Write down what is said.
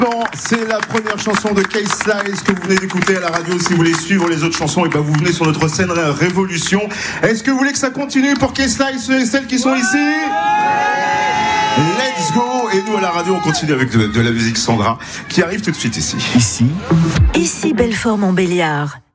Bon, c'est la première chanson de K-Slice que vous venez d'écouter à la radio. Si vous voulez suivre les autres chansons, et ben vous venez sur notre scène Révolution. Est-ce que vous voulez que ça continue pour K-Slice et celles qui sont ici? Let's go! Et nous à la radio, on continue avec de la musique Sandra qui arrive tout de suite ici. Ici Belfort-Montbéliard.